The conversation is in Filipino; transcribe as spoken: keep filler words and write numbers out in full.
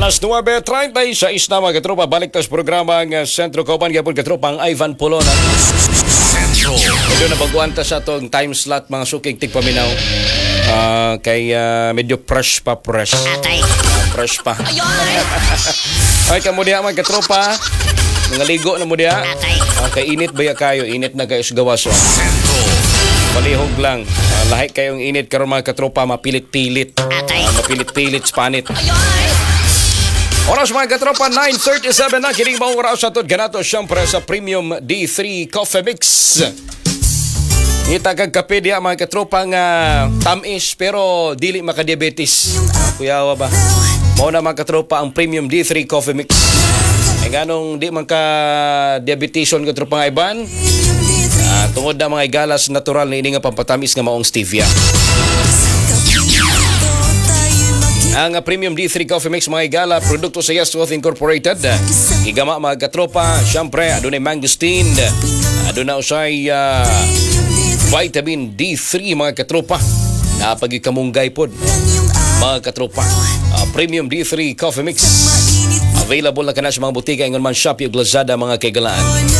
Alas nuwebe treinta y seis na mga katropa, balik tas programa ng Sentro Kauban gyapon katropa ang Ivan Polonan. Sentro. Medyo nabaguan ta sa atong time slot mga suking tigpaminaw. Ah, kay ah, medyo fresh pa fresh. Atay. Ah, fresh pa. Ay kamo diha mga katropa. Mga ligo na mo diha. Atay. Ah, kay init baya kayo, init na kayo sa gawas. Oh. Sentro. Palihog lang. Ah, lahi kayong init karon mga katropa, mapilit-pilit. Atay. Ah, mapilit-pilit sa panit. Oras mga katropa, nine thirty-seven na. Kining maong oras sa itod. Ganato siyempre sa Premium D three Coffee Mix. Ngita kag kape diya mga katropa nga tamis pero dili makadiabetes. Ah, kuyawa ba? Mao na mga katropa ang Premium D three Coffee Mix. Ay ganong di man ka diabeteson katropa nga iban. Ah, tungod na mga igalas natural na ini nga pampatamis nga maong stevia. Ang uh, Premium D three Coffee Mix mga igala, produkto sa Yes Wealth Incorporated. Igama mga katropa, syempre adunay mangosteen, adunay usay uh, vitamin D three mga katropa. Napagikamungay pod mga katropa. Uh, Premium D three Coffee Mix. Available na kana sa mga butika ingon man Shopee ug Lazada mga kaigalaan.